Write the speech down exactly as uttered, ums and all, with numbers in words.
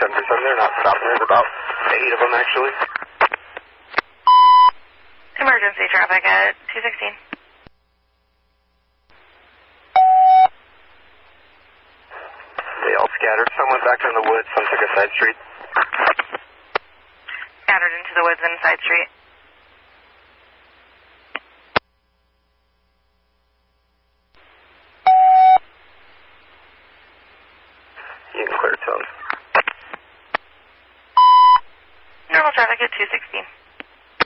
ten percent, they're not stopping. There's about eight of them, actually. Emergency traffic at two sixteen. They all scattered. Some went back in the woods, some took a side street. Scattered into the woods and side street. You can clear tone. Normal traffic at two sixteen.